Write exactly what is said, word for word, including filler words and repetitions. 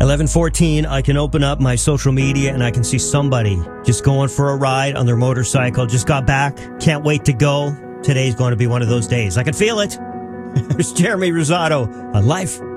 eleven fourteen, I can open up my social media and I can see somebody just going for a ride on their motorcycle. Just got back. Can't wait to go. Today's going to be one of those days. I can feel it. There's Jeremy Rosado on Life